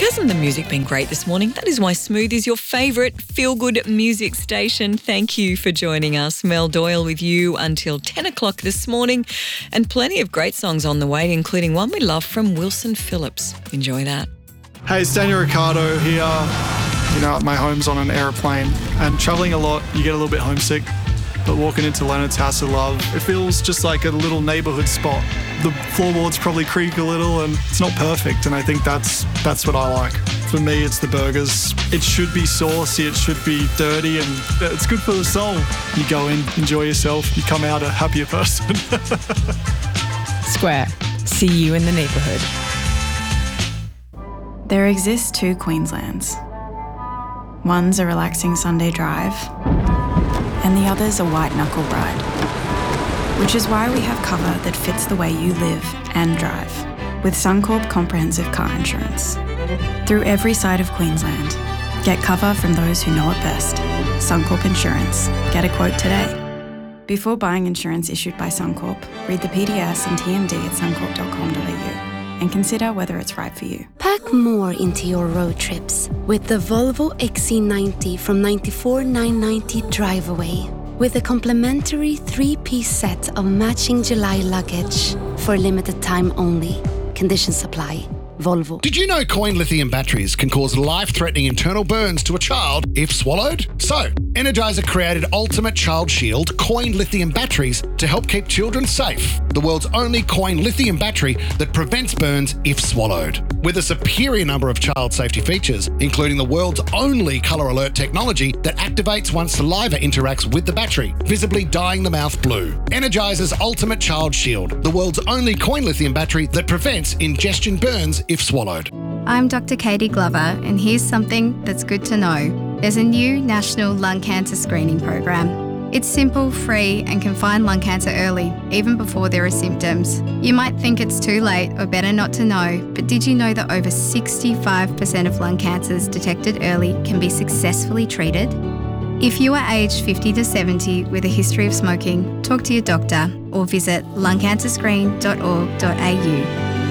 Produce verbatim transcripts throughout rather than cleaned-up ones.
Hasn't the music been great this morning? That is why Smooth is your favourite feel-good music station. Thank you for joining us. Mel Doyle with you until ten o'clock this morning, and plenty of great songs on the way, including one we love from Wilson Phillips. Enjoy that. Hey, it's Daniel Ricciardo here. You know, my home's on an aeroplane, and travelling a lot, you get a little bit homesick. But walking into Leonard's House of Love, it feels just like a little neighbourhood spot. The floorboards probably creak a little and it's not perfect, and I think that's that's what I like. For me, it's the burgers. It should be saucy, it should be dirty, and it's good for the soul. You go in, enjoy yourself, you come out a happier person. Square. See you in the neighbourhood. There exist two Queenslands. One's a relaxing Sunday drive, and the other's a white-knuckle ride. Which is why we have cover that fits the way you live and drive, with Suncorp Comprehensive Car Insurance. Through every side of Queensland, get cover from those who know it best. Suncorp Insurance. Get a quote today. Before buying insurance issued by Suncorp, read the P D S and T M D at suncorp dot com dot a u and consider whether it's right for you. Pack more into your road trips with the Volvo X C ninety from ninety-four thousand nine hundred ninety Drive Away, with a complimentary three-piece set of matching July luggage for a limited time only. Conditions apply. Volvo. Did you know coin lithium batteries can cause life-threatening internal burns to a child if swallowed? So, Energizer created Ultimate Child Shield coin lithium batteries to help keep children safe. The world's only coin lithium battery that prevents burns if swallowed. With a superior number of child safety features, including the world's only color alert technology that activates once saliva interacts with the battery, visibly dyeing the mouth blue. Energizer's Ultimate Child Shield, the world's only coin lithium battery that prevents ingestion burns if swallowed. I'm Doctor Katie Glover, and here's something that's good to know. There's a new national lung cancer screening program. It's simple, free, and can find lung cancer early, even before there are symptoms. You might think it's too late or better not to know, but did you know that over sixty-five percent of lung cancers detected early can be successfully treated? If you are aged fifty to seventy with a history of smoking, talk to your doctor or visit lung cancer screen dot org dot a u.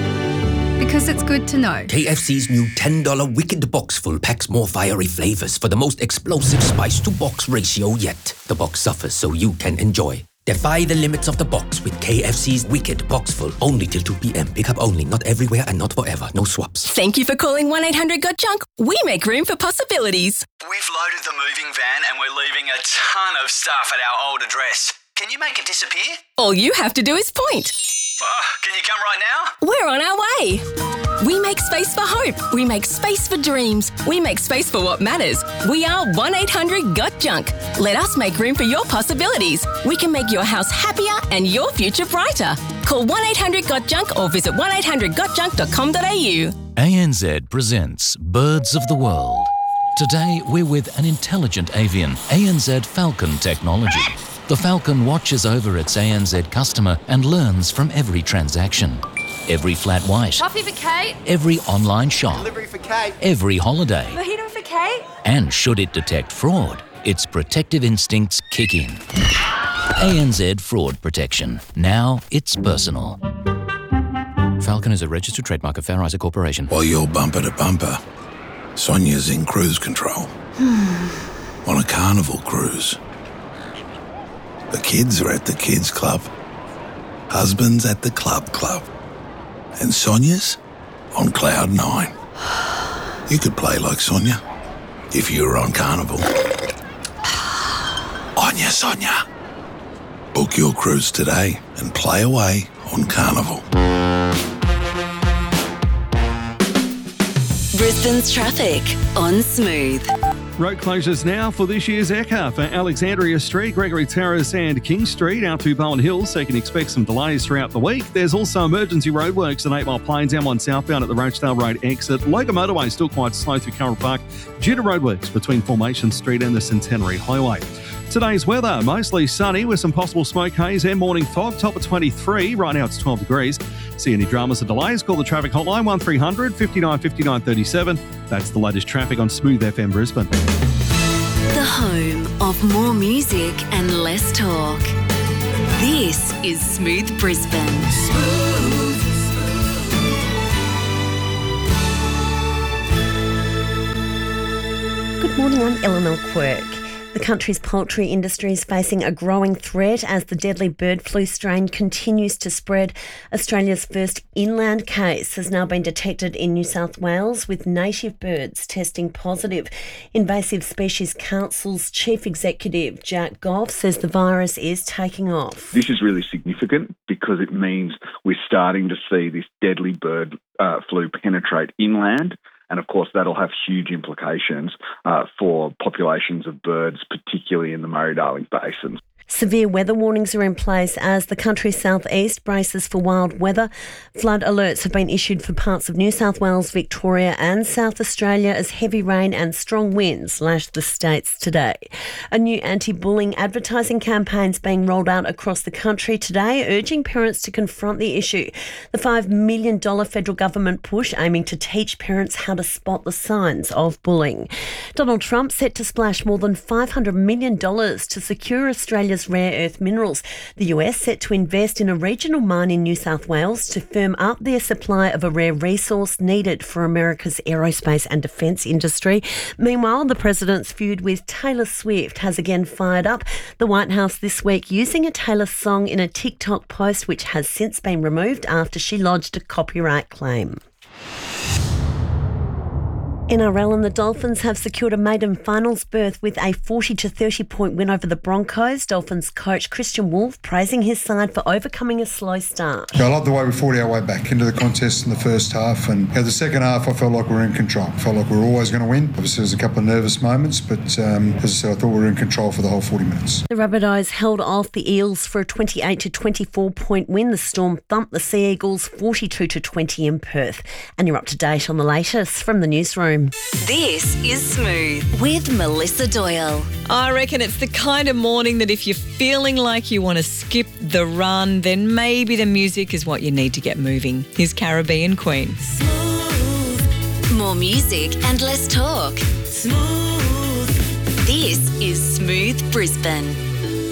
Because it's good to know. K F C's new ten dollar Wicked Boxful packs more fiery flavours for the most explosive spice-to-box ratio yet. The box suffers so you can enjoy. Defy the limits of the box with K F C's Wicked Boxful. Only till two p.m. Pick up only, not everywhere and not forever. No swaps. Thank you for calling one eight hundred got junk. We make room for possibilities. We've loaded the moving van and we're leaving a ton of stuff at our old address. Can you make it disappear? All you have to do is point. Oh, can you come right now? We're on our way. We make space for hope. We make space for dreams. We make space for what matters. We are one eight hundred got junk. Let us make room for your possibilities. We can make your house happier and your future brighter. Call one eight hundred got junk or visit one eight hundred got junk dot com dot a u. A N Z presents Birds of the World. Today we're with an intelligent avian, A N Z Falcon technology. The Falcon watches over its A N Z customer and learns from every transaction. Every flat white. Coffee for Kate. Every online shop. Delivery for Kate. Every holiday. Mojito for Kate. And should it detect fraud, its protective instincts kick in. A N Z Fraud Protection. Now it's personal. Falcon is a registered trademark of Fair Isaac Corporation. While you're bumper to bumper, Sonia's in cruise control. On a carnival cruise. The kids are at the kids club. Husband's at the club club. And Sonia's on cloud nine. You could play like Sonia if you were on Carnival. Onya Sonia. Book your cruise today and play away on Carnival. Brisbane's traffic on Smooth. Road closures now for this year's Ekka for Alexandria Street, Gregory Terrace and King Street out to Bowen Hills, so you can expect some delays throughout the week. There's also emergency roadworks at eight Mile Plains, M one southbound at the Rochedale Road exit. Logan Motorway still quite slow through Currell Park due to roadworks between Formation Street and the Centenary Highway. Today's weather, mostly sunny with some possible smoke haze and morning fog, top of twenty-three. Right now it's twelve degrees. See any dramas or delays, call the traffic hotline one three hundred fifty-nine fifty-nine thirty-seven. That's the latest traffic on Smooth F M Brisbane. The home of more music and less talk. This is Smooth Brisbane. Smooth. Good morning, I'm Eleanor Quirk. The country's poultry industry is facing a growing threat as the deadly bird flu strain continues to spread. Australia's first inland case has now been detected in New South Wales, with native birds testing positive. Invasive Species Council's Chief Executive Jack Goff says the virus is taking off. This is really significant because it means we're starting to see this deadly bird uh, flu penetrate inland. And of course, that'll have huge implications uh, for populations of birds, particularly in the Murray-Darling Basin. Severe weather warnings are in place as the country's southeast braces for wild weather. Flood alerts have been issued for parts of New South Wales, Victoria and South Australia as heavy rain and strong winds lashed the states today. A new anti-bullying advertising campaign is being rolled out across the country today, urging parents to confront the issue. The five million dollars federal government push aiming to teach parents how to spot the signs of bullying. Donald Trump set to splash more than five hundred million dollars to secure Australia's rare earth minerals. The U S set to invest in a regional mine in New South Wales to firm up their supply of a rare resource needed for America's aerospace and defence industry. Meanwhile, the president's feud with Taylor Swift has again fired up. The White House this week using a Taylor song in a TikTok post, which has since been removed after she lodged a copyright claim. N R L and the Dolphins have secured a maiden finals berth with a forty to thirty point win over the Broncos. Dolphins coach Christian Wolf praising his side for overcoming a slow start. I love the way we fought our way back into the contest in the first half, and in the second half I felt like we were in control. I felt like we were always going to win. Obviously there was a couple of nervous moments, but um, as I said, I thought we were in control for the whole forty minutes. The Rabbitohs held off the Eels for a twenty-eight to twenty-four point win. The Storm thumped the Sea Eagles forty-two to twenty in Perth. And you're up to date on the latest from the newsroom. This is Smooth with Melissa Doyle. I reckon it's the kind of morning that if you're feeling like you want to skip the run, then maybe the music is what you need to get moving. Here's Caribbean Queen. Smooth. More music and less talk. Smooth. This is Smooth Brisbane.